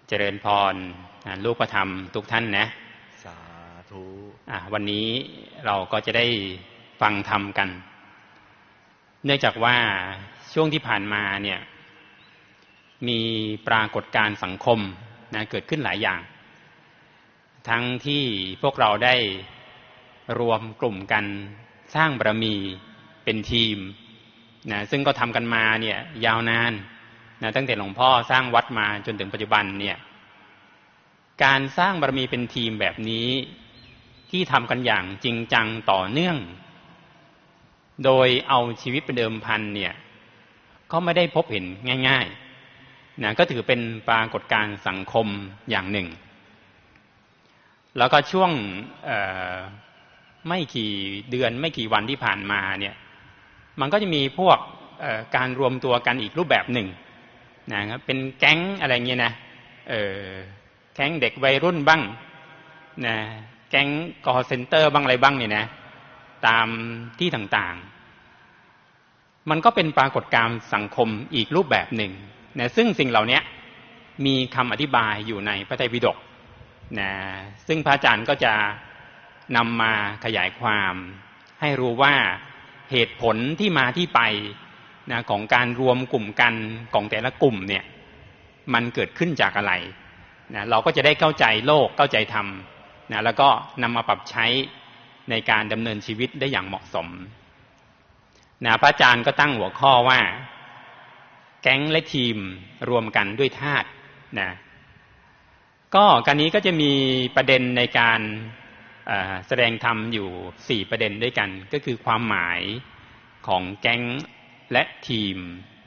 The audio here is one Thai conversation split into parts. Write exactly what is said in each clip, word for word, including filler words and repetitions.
เจริญพรลูกพระธรรมทุกท่านนะสาธุวันนี้เราก็จะได้ฟังธรรมกันเนื่องจากว่าช่วงที่ผ่านมาเนี่ยมีปรากฏการณ์สังคมนะเกิดขึ้นหลายอย่างทั้งที่พวกเราได้รวมกลุ่มกันสร้างบารมีเป็นทีมนะซึ่งก็ทำกันมาเนี่ยยาวนานนะตั้งแต่หลวงพ่อสร้างวัดมาจนถึงปัจจุบันเนี่ยการสร้างบารมีเป็นทีมแบบนี้ที่ทำกันอย่างจริงจังต่อเนื่องโดยเอาชีวิตเป็นเดิมพันเนี่ยก็ไม่ได้พบเห็นง่ายๆนะก็ถือเป็นปรากฏการณ์สังคมอย่างหนึ่งแล้วก็ช่วงไม่กี่เดือนไม่กี่วันที่ผ่านมาเนี่ยมันก็จะมีพวกการรวมตัวกันอีกรูปแบบหนึ่งนะครับเป็นแก๊งอะไรเงี้ยนะเออแก๊งเด็กวัยรุ่นบ้างนะแก๊งคอลเซ็นเตอร์บ้างอะไรบ้างเนี่ยนะตามที่ต่างๆมันก็เป็นปรากฏการณ์สังคมอีกรูปแบบหนึ่งนะซึ่งสิ่งเหล่านี้มีคำอธิบายอยู่ในพระไตรปิฎกนะซึ่งพระอาจารย์ก็จะนำมาขยายความให้รู้ว่าเหตุผลที่มาที่ไปนะของการรวมกลุ่มกันของแต่ละกลุ่มเนี่ยมันเกิดขึ้นจากอะไรนะเราก็จะได้เข้าใจโลกเข้าใจธรรมนะแล้วก็นำมาปรับใช้ในการดำเนินชีวิตได้อย่างเหมาะสมนะพระอาจารย์ก็ตั้งหัวข้อว่าแก๊งและทีมรวมกันด้วยธาตุนะก็การนี้ก็จะมีประเด็นในการแสดงธรรมอยู่สี่ประเด็นด้วยกันก็คือความหมายของแก๊งและทีม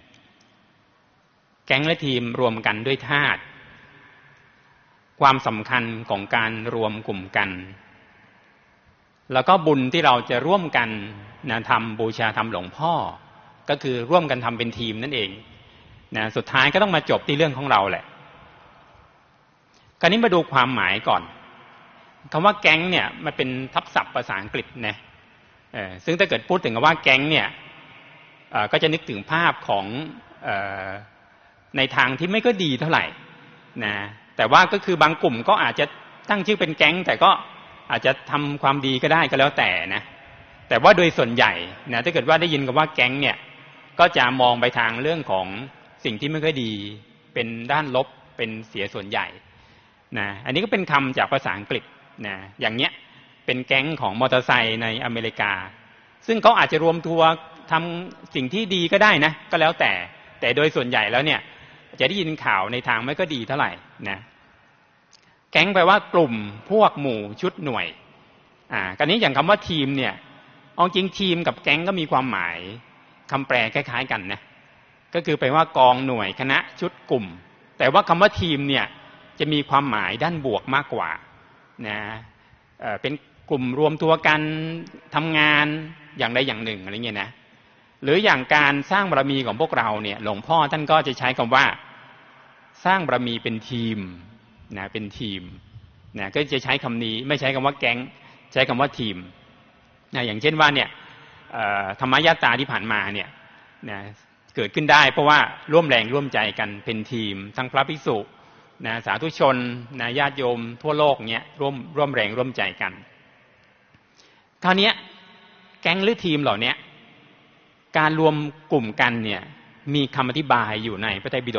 แก๊งและทีมรวมกันด้วยธาตุความสำคัญของการรวมกลุ่มกันแล้วก็บุญที่เราจะร่วมกันนะทำบูชาธรรมหลวงพ่อก็คือร่วมกันทำเป็นทีมนั่นเองนะสุดท้ายก็ต้องมาจบที่เรื่องของเราแหละคราวนี้มาดูความหมายก่อนคำว่าแก๊งเนี่ยมันเป็นทับศัพท์ภาษาอังกฤษนะเออซึ่งถ้าเกิดพูดถึงคำว่าแก๊งเนี่ยเอ่อก็จะนึกถึงภาพของเอ่อในทางที่ไม่ก็ดีเท่าไหร่นะแต่ว่าก็คือบางกลุ่มก็อาจจะตั้งชื่อเป็นแก๊งแต่ก็อาจจะทำความดีก็ได้ก็แล้วแต่นะแต่ว่าโดยส่วนใหญ่นะถ้าเกิดว่าได้ยินคำว่าแก๊งเนี่ยก็จะมองไปทางเรื่องของสิ่งที่ไม่ค่อยดีเป็นด้านลบเป็นเสียส่วนใหญ่นะอันนี้ก็เป็นคำจากภาษาอังกฤษนะอย่างเนี้ยเป็นแก๊งของมอเตอร์ไซค์ในอเมริกาซึ่งเขาอาจจะรวมตัวทำสิ่งที่ดีก็ได้นะก็แล้วแต่แต่โดยส่วนใหญ่แล้วเนี่ยจะได้ยินข่าวในทางไม่ก็ดีเท่าไหร่นะแก๊งแปลว่ากลุ่มพวกหมู่ชุดหน่วยอ่ากันนี้อย่างคำว่าทีมเนี่ยเอาจริงทีมกับแก๊งก็มีความหมายคำแปลคล้ายๆกันนะก็คือแปลว่ากองหน่วยคณะชุดกลุ่มแต่ว่าคำว่าทีมเนี่ยจะมีความหมายด้านบวกมากกว่านะเอ่อเป็นกลุ่มรวมตัวกันทำงานอย่างใดอย่างหนึ่งอะไรเงี้ยนะหรืออย่างการสร้างบารมีของพวกเราเนี่ยหลวงพ่อท่านก็จะใช้คำว่าสร้างบารมีเป็นทีมนะเป็นทีมนะก็จะใช้คำนี้ไม่ใช้คำว่าแก๊งใช้คำว่าทีมนะอย่างเช่นว่าเนี่ยธรรมยาตราที่ผ่านมาเนี่ยนะเกิดขึ้นได้เพราะว่าร่วมแรงร่วมใจกันเป็นทีมทั้งพระภิกษุนะสาธุชนนะญาติโยมทั่วโลกเนี้ยร่วมร่วมแรงร่วมใจกันคราวนี้แก๊งหรือทีมเหล่านี้การรวมกลุ่มกันเนี่ยมีคำอธิบายอยู่ในพระไตรปิฎ